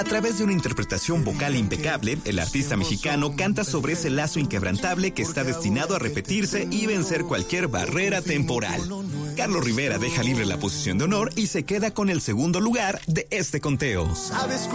A través de una interpretación vocal impecable, el artista mexicano canta sobre ese lazo inquebrantable que está destinado a repetirse y vencer cualquier barrera temporal. Carlos Rivera deja libre la posición de honor y se queda con el segundo lugar de este conteo.